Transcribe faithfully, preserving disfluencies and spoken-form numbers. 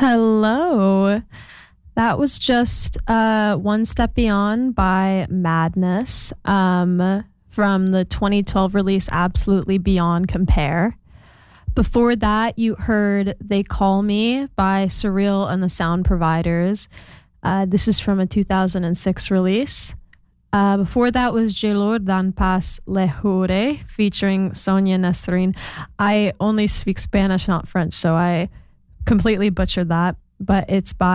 Hello. That was just uh, One Step Beyond by Madness um, from the twenty twelve release Absolutely Beyond Compare. Before that, you heard They Call Me by Surreal and the Sound Providers. Uh, this is from a two thousand six release. Uh, before that was Gelor Dan Pas Lejure featuring Sonia Nesrin. I only speak Spanish, not French, so I completely butchered that, but it's by